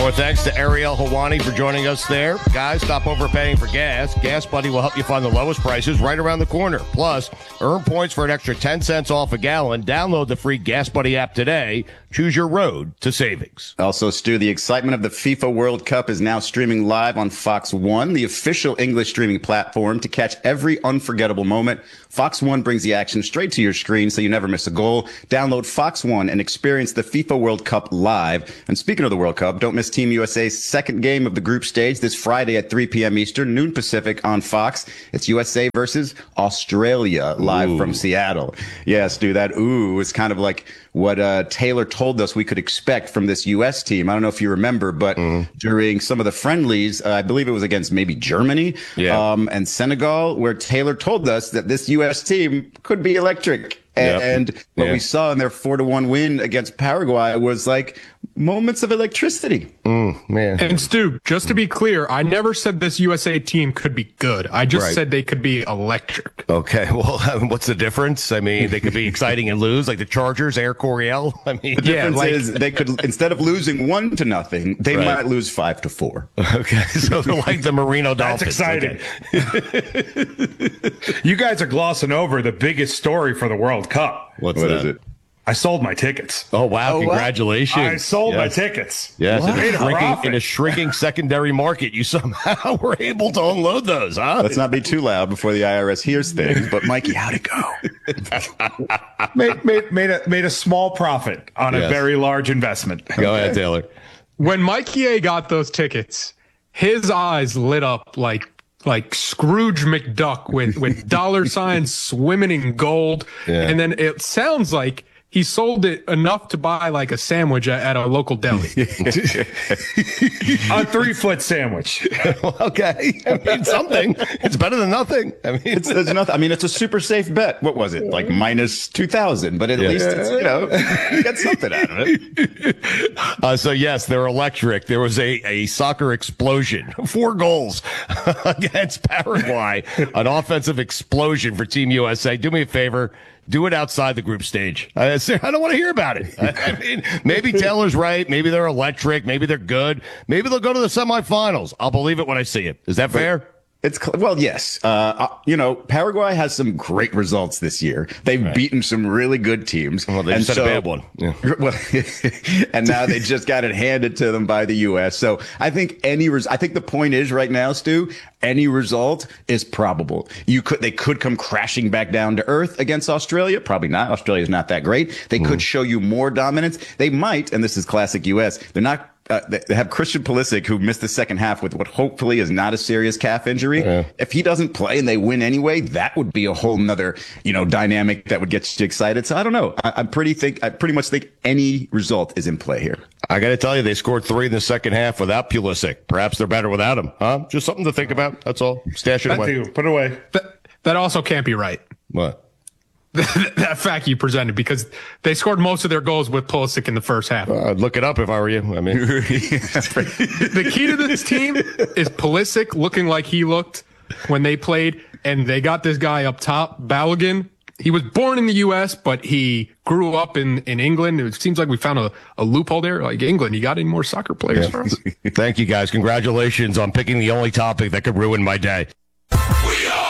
Our thanks to Ariel Hawani for joining us there. Guys, stop overpaying for gas. Gas Buddy will help you find the lowest prices right around the corner. Plus, earn points for an extra 10 cents off a gallon. Download the free Gas Buddy app today. Choose your road to savings. Also, Stu, the excitement of the FIFA World Cup is now streaming live on Fox One, the official English streaming platform. To catch every unforgettable moment, Fox One brings the action straight to your screen so you never miss a goal. Download Fox One and experience the FIFA World Cup live. And speaking of the World Cup, don't miss Team USA's second game of the group stage this Friday at 3 p.m. Eastern, noon Pacific on Fox. It's USA versus Australia live from Seattle. Yes, Stu, that ooh is kind of like what Taylor told us we could expect from this U.S. team. I don't know if you remember, but during some of the friendlies, I believe it was against maybe Germany and Senegal, where Taylor told us that this U.S. team could be electric. And what we saw in their 4-1 win against Paraguay was like moments of electricity. Man. And Stu, just to be clear, I never said this USA team could be good. I just said they could be electric. Okay, well, what's the difference? I mean, they could be exciting and lose, like the Chargers, Air Coryell. I mean, the difference is they could, instead of losing 1-0, they might lose 5-4. Okay, so like the Marino Dolphins. That's exciting. Okay. You guys are glossing over the biggest story for the World Cup. What is it? I sold my tickets. Oh, wow. Congratulations. I sold my tickets. Yes. In a shrinking secondary market, you somehow were able to unload those, huh? Let's not be too loud before the IRS hears things. But, Mikey, how'd it go? made a small profit on a very large investment. Go ahead, Taylor. When Mikey A got those tickets, his eyes lit up like Scrooge McDuck with dollar signs swimming in gold. Yeah. And then it sounds like he sold it enough to buy like a sandwich at a local deli. A 3-foot sandwich. Okay. I mean, something. It's better than nothing. I mean, it's nothing. I mean, it's a super safe bet. What was it? Like minus 2,000, but at least it's, you got something out of it. So yes, they're electric. There was a soccer explosion, 4 goals against Paraguay, an offensive explosion for Team USA. Do me a favor. Do it outside the group stage. I don't want to hear about it. I mean, maybe Taylor's right. Maybe they're electric. Maybe they're good. Maybe they'll go to the semifinals. I'll believe it when I see it. Is that fair? Well, yes. Paraguay has some great results this year. They've beaten some really good teams. Well, they just had a bad one. Yeah. Well, and now they just got it handed to them by the U.S. So I think I think the point is right now, Stu, any result is probable. They could come crashing back down to earth against Australia. Probably not. Australia's not that great. They could show you more dominance. They might, and this is classic U.S., they're not. They have Christian Pulisic, who missed the second half with what hopefully is not a serious calf injury. If he doesn't play and they win anyway, that would be a whole nother, dynamic that would get you excited. So I don't know. I pretty much think any result is in play here. I got to tell you, they scored 3 in the second half without Pulisic. Perhaps they're better without him, huh? Just something to think about. That's all. Stash it away. Put it away. That also can't be right. What? That fact you presented, because they scored most of their goals with Pulisic in the first half. I'd look it up if I were you. I mean, the key to this team is Pulisic looking like he looked when they played, and they got this guy up top, Balogun. He was born in the U.S., but he grew up in England. It seems like we found a loophole there. Like, England, you got any more soccer players for us? Thank you, guys. Congratulations on picking the only topic that could ruin my day. We are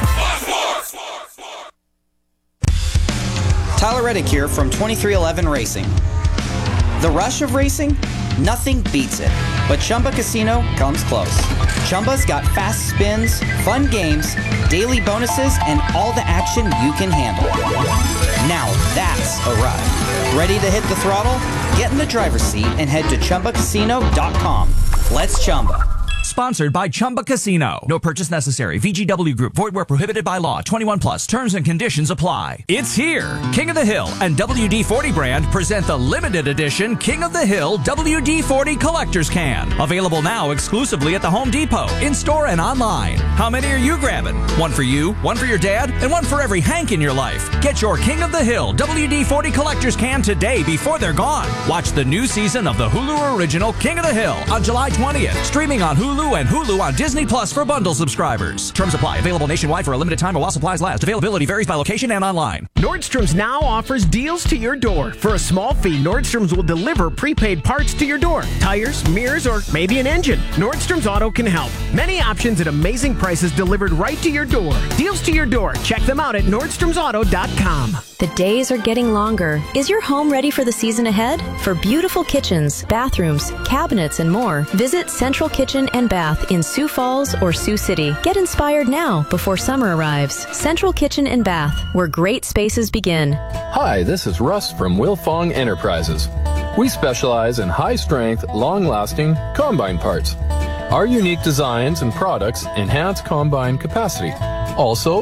Tyler Reddick here from 2311 Racing. The rush of racing? Nothing beats it. But Chumba Casino comes close. Chumba's got fast spins, fun games, daily bonuses, and all the action you can handle. Now that's a ride. Ready to hit the throttle? Get in the driver's seat and head to ChumbaCasino.com. Let's Chumba. Sponsored by Chumba Casino. No purchase necessary. VGW Group. Void where prohibited by law. 21 plus. Terms and conditions apply. It's here. King of the Hill and WD-40 brand present the limited edition King of the Hill WD-40 Collector's Can. Available now exclusively at the Home Depot, in-store and online. How many are you grabbing? One for you, one for your dad, and one for every Hank in your life. Get your King of the Hill WD-40 Collector's Can today before they're gone. Watch the new season of the Hulu original King of the Hill on July 20th. Streaming on Hulu and Hulu on Disney Plus for bundle subscribers. Terms apply. Available nationwide for a limited time or while supplies last. Availability varies by location and online. No Nordstrom's now offers deals to your door. For a small fee, Nordstrom's will deliver prepaid parts to your door. Tires, mirrors, or maybe an engine. Nordstrom's Auto can help. Many options at amazing prices delivered right to your door. Deals to your door. Check them out at NordstromsAuto.com. The days are getting longer. Is your home ready for the season ahead? For beautiful kitchens, bathrooms, cabinets, and more, visit Central Kitchen and Bath in Sioux Falls or Sioux City. Get inspired now before summer arrives. Central Kitchen and Bath, where great spaces begin. Hi, this is Russ from Wilfong Enterprises. We specialize in high-strength, long-lasting combine parts. Our unique designs and products enhance combine capacity. Also,